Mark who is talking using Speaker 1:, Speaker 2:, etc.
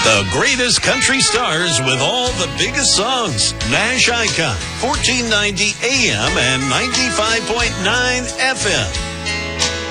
Speaker 1: The greatest country stars with all the biggest songs. Nash Icon, 1490 AM and 95.9 FM.